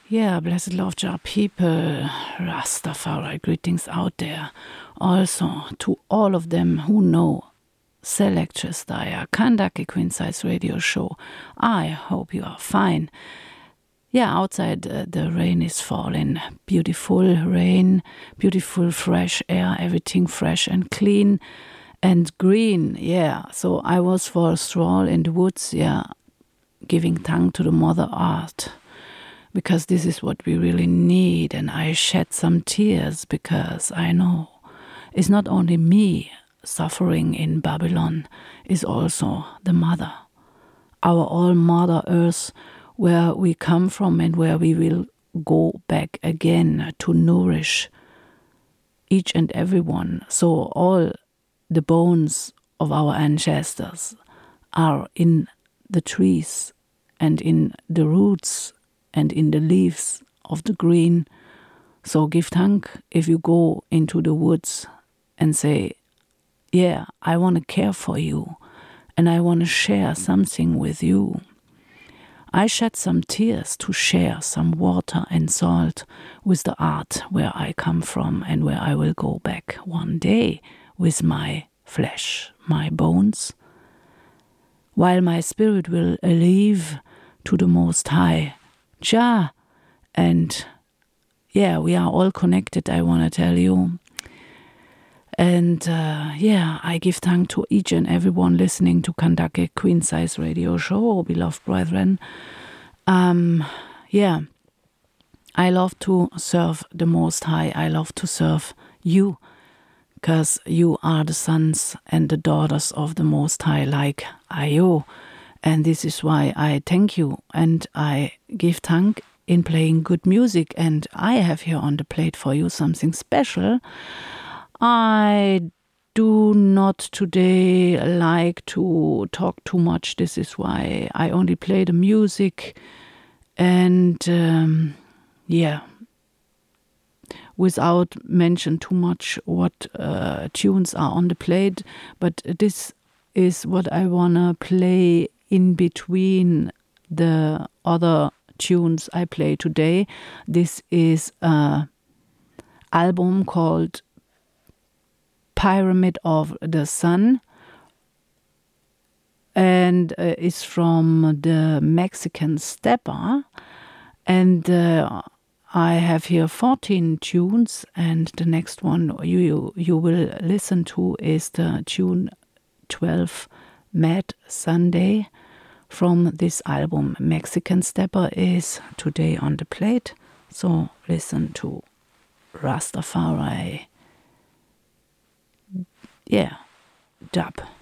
Yeah, blessed love jar people, Rastafari, greetings out there. Also to all of them who know Selectress Daya, Kandake Queen Size Radio Show. I hope you are fine. Yeah, outside the rain is falling. Beautiful rain, beautiful fresh air, everything fresh and clean and green. Yeah, so I was for a stroll in the woods, yeah, giving thanks to the Mother Earth, because this is what we really need. And I shed some tears because I know it's not only me suffering in Babylon, it's also the Mother, our all Mother Earth, where we come from and where we will go back again to nourish each and every one. So all the bones of our ancestors are in the trees and in the roots and in the leaves of the green. So give thanks if you go into the woods and say, yeah, I want to care for you and I want to share something with you. I shed some tears to share some water and salt with the art where I come from and where I will go back one day with my flesh, my bones, while my spirit will leave to the Most High. Jah. And yeah, we are all connected, I want to tell you. And yeah, I give thanks to each and everyone listening to Kandake Queen Size Radio Show, beloved brethren. Yeah, I love to serve the Most High. I love to serve you, because you are the sons and the daughters of the Most High, like Ayo. And this is why I thank you and I give thanks in playing good music. And I have here on the plate for you something special. I do not today like to talk too much. This is why I only play the music. And yeah, without mention too much what tunes are on the plate. But this is what I want to play in between the other tunes I play today. This is an album called Pyramid of the Sun, and is from the Mexican Stepper. And I have here 14 tunes, and the next one you will listen to is the tune 12 Mad Sunday from this album. Mexican Stepper is today on the plate, so listen to Rastafari. Yeah, dub.